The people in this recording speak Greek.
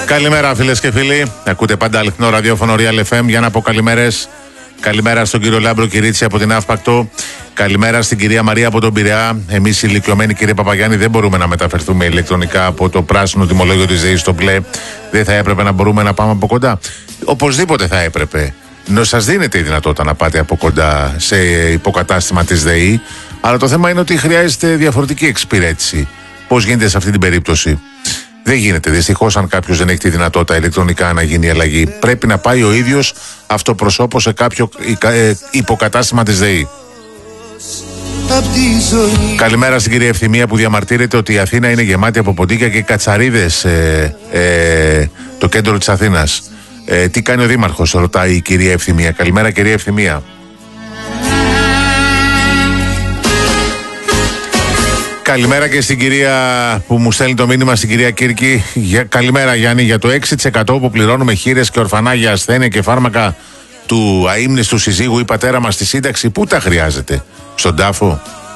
Καλημέρα φίλες και φίλοι. Ακούτε πάντα αληθινό ραδιόφωνο Real FM. Για να πω καλημέρες. Καλημέρα στον κύριο Λάμπρο Κυρίτσι από την Αύπακτο. Καλημέρα στην κυρία Μαρία από τον Πειραιά. Εμείς οι ηλικιωμένοι, κύριε Παπαγιάννη, δεν μπορούμε να μεταφερθούμε ηλεκτρονικά από το πράσινο τιμολόγιο της ΔΕΗ στο μπλε. Δεν θα έπρεπε να μπορούμε να πάμε από κοντά? Οπωσδήποτε θα έπρεπε. Σας δίνεται η δυνατότητα να πάτε από κοντά σε υποκατάστημα της ΔΕΗ. Αλλά το θέμα είναι ότι χρειάζεται διαφορετική εξυπηρέτηση. Πώς γίνεται σε αυτή την περίπτωση? Δεν γίνεται. Δυστυχώς, αν κάποιος δεν έχει τη δυνατότητα ηλεκτρονικά να γίνει η αλλαγή, πρέπει να πάει ο ίδιος αυτοπροσώπως σε κάποιο υποκατάστημα της ΔΕΗ. Καλημέρα στην κυρία Ευθυμία που διαμαρτύρεται ότι η Αθήνα είναι γεμάτη από ποντίκια και κατσαρίδες, το κέντρο της Αθήνας. Τι κάνει ο Δήμαρχος, ρωτάει η κυρία Ευθυμία. Καλημέρα κυρία Ευθυμία. Καλημέρα και στην κυρία που μου στέλνει το μήνυμα, στην κυρία Κύρκη. Καλημέρα Γιάννη. Για το 6% που πληρώνουμε χήρες και ορφανά για ασθένεια και φάρμακα του αείμνηστου συζύγου ή πατέρα μας στη σύνταξη, πού τα χρειάζεται? Στον τάφο?